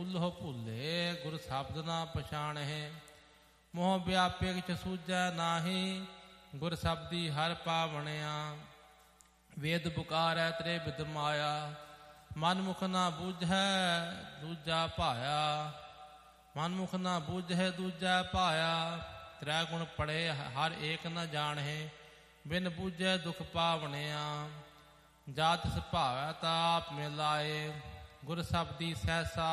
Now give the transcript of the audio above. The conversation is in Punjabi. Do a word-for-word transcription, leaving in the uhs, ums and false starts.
ਭੁੱਲੋ ਭੁੱਲੇ ਗੁਰ ਸ਼ਬਦ ਨਾ ਪਛਾਣਹਿ। ਮੋਹ ਵਿਆਪੇ ਕਿਛ ਸੂਝੈ ਨਾਹੀ ਗੁਰ ਸ਼ਬਦੀ ਹਰ ਪਾਵਣਿਆ। ਵੇਦ ਪੁਕਾਰੈ ਤ੍ਰੇ ਬਿਦ ਮਾਇਆ ਮਨ ਮੁਖ ਨਾ ਬੂਝੈ ਦੂਜਾ ਭਾਇਆ। ਮਨ ਮੁਖ ਨਾ ਬੂਝੈ ਦੂਜਾ ਭਾਇਆ। ਤ੍ਰੈ ਗੁਣ ਪੜੇ ਹਰ ਏਕ ਨ ਜਾਣਹਿ ਬਿਨ ਬੂਝੈ ਦੁਖ ਪਾਵਣਿਆ। ਜਾ ਤਿਸ ਭਾਵੈ ਤਾ ਆਪ ਮਿਲਾਏ ਗੁਰ ਸ਼ਬਦੀ ਸਹਿਸਾ